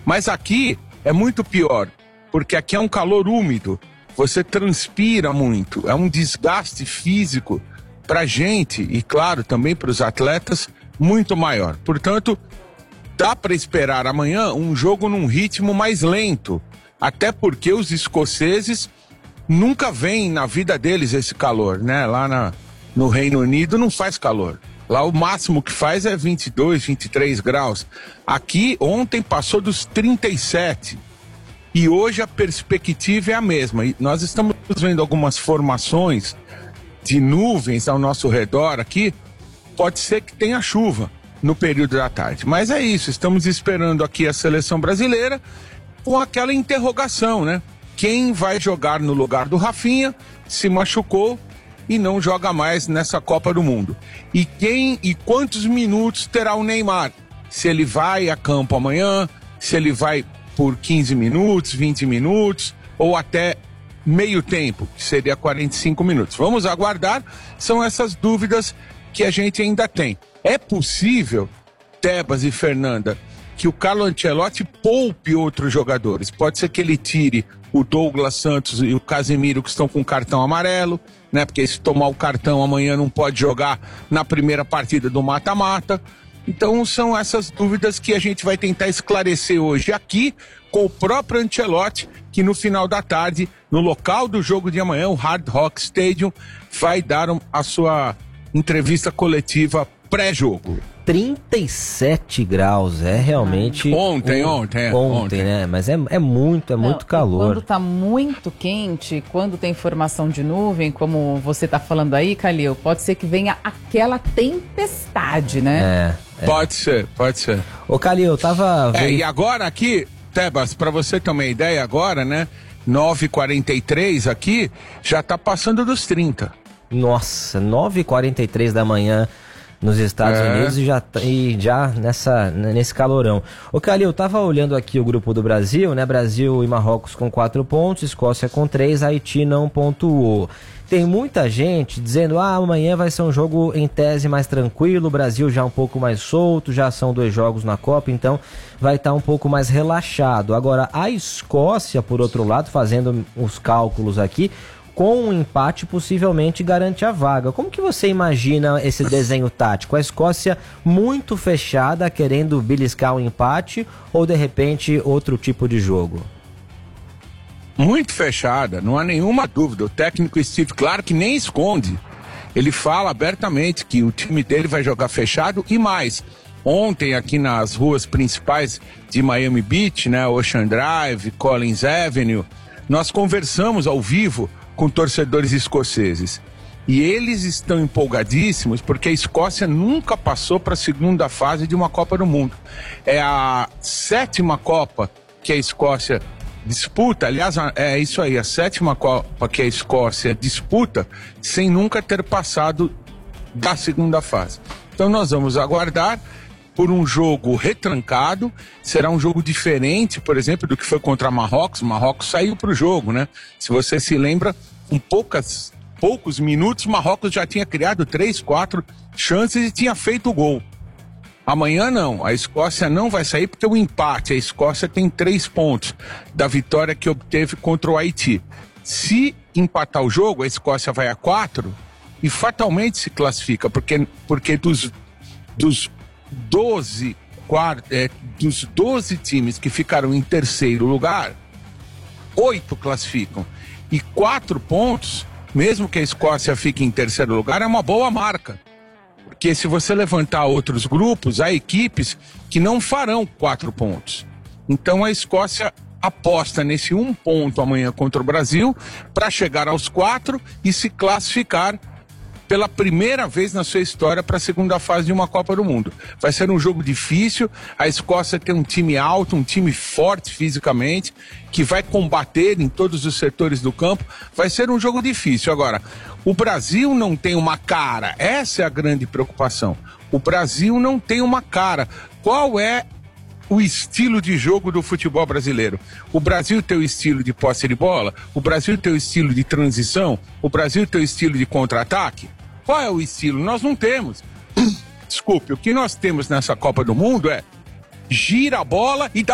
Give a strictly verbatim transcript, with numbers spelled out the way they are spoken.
Mas aqui é muito pior, porque aqui é um calor úmido, você transpira muito, é um desgaste físico pra gente e, claro, também para os atletas, muito maior. Portanto, dá para esperar amanhã um jogo num ritmo mais lento, até porque os escoceses nunca veem na vida deles esse calor, né? Lá na, no Reino Unido não faz calor. Lá o máximo que faz é vinte e dois, vinte e três graus. Aqui ontem passou dos trinta e sete. E hoje a perspectiva é a mesma. E nós estamos vendo algumas formações de nuvens ao nosso redor aqui. Pode ser que tenha chuva no período da tarde. Mas é isso, estamos esperando aqui a seleção brasileira com aquela interrogação, né? Quem vai jogar no lugar do Rafinha? Se machucou e não joga mais nessa Copa do Mundo. E quem e quantos minutos terá o Neymar? Se ele vai a campo amanhã, se ele vai por quinze minutos, vinte minutos ou até meio tempo, que seria quarenta e cinco minutos. Vamos aguardar, são essas dúvidas que a gente ainda tem. É possível, Tebas e Fernanda, que o Carlo Ancelotti poupe outros jogadores. Pode ser que ele tire o Douglas Santos e o Casemiro, que estão com cartão amarelo, né? Porque se tomar o cartão amanhã não pode jogar na primeira partida do mata-mata. Então são essas dúvidas que a gente vai tentar esclarecer hoje aqui com o próprio Ancelotti, que no final da tarde, no local do jogo de amanhã, o Hard Rock Stadium, vai dar a sua entrevista coletiva pré-jogo. trinta e sete graus, é realmente... Ontem, um, ontem, ontem, ontem. né? Mas é, é muito, é Não, muito calor. Quando tá muito quente, quando tem formação de nuvem, como você tá falando aí, Calil, pode ser que venha aquela tempestade, né? É. é. Pode ser, pode ser. Ô, Calil, eu tava... É, vendo... e agora aqui, Tebas, pra você ter uma ideia agora, né? nove e quarenta e três aqui, já tá passando dos trinta. Nossa, nove e quarenta e três da manhã nos Estados é. Unidos e já, e já nessa, nesse calorão. Ô, Calil, eu tava olhando aqui o grupo do Brasil, né? Brasil e Marrocos com quatro pontos, Escócia com três, Haiti não pontuou. Tem muita gente dizendo, ah, amanhã vai ser um jogo em tese mais tranquilo, o Brasil já um pouco mais solto, já são dois jogos na Copa, então vai estar um pouco mais relaxado. Agora, a Escócia, por outro lado, fazendo os cálculos aqui, com um empate possivelmente garante a vaga. Como que você imagina esse desenho tático? A Escócia muito fechada, querendo beliscar um empate ou de repente outro tipo de jogo? Muito fechada, não há nenhuma dúvida. O técnico Steve Clarke nem esconde. Ele fala abertamente que o time dele vai jogar fechado e mais. Ontem aqui nas ruas principais de Miami Beach, né, Ocean Drive, Collins Avenue, nós conversamos ao vivo com torcedores escoceses. E eles estão empolgadíssimos porque a Escócia nunca passou para a segunda fase de uma Copa do Mundo. É a sétima Copa que a Escócia disputa, aliás, é isso aí, a sétima Copa que a Escócia disputa sem nunca ter passado da segunda fase. Então nós vamos aguardar por um jogo retrancado, será um jogo diferente, por exemplo, do que foi contra Marrocos. Marrocos saiu para o jogo, né? Se você se lembra, com poucas, poucos minutos, Marrocos já tinha criado três, quatro chances e tinha feito o gol. Amanhã não, a Escócia não vai sair porque o empate, a Escócia tem três pontos da vitória que obteve contra o Haiti. Se empatar o jogo, a Escócia vai a quatro e fatalmente se classifica, porque, porque dos, dos doze, é, dos doze times que ficaram em terceiro lugar, oito classificam. E quatro pontos, mesmo que a Escócia fique em terceiro lugar, é uma boa marca. Porque se você levantar outros grupos, há equipes que não farão quatro pontos. Então a Escócia aposta nesse um ponto amanhã contra o Brasil para chegar aos quatro e se classificar pela primeira vez na sua história para a segunda fase de uma Copa do Mundo. Vai ser um jogo difícil, a Escócia tem um time alto, um time forte fisicamente, que vai combater em todos os setores do campo, vai ser um jogo difícil. Agora, o Brasil não tem uma cara, essa é a grande preocupação. O Brasil não tem uma cara. Qual é o estilo de jogo do futebol brasileiro? O Brasil tem o estilo de posse de bola? O Brasil tem o estilo de transição? O Brasil tem o estilo de contra-ataque? Qual é o estilo? Nós não temos. Desculpe, o que nós temos nessa Copa do Mundo é gira a bola e dá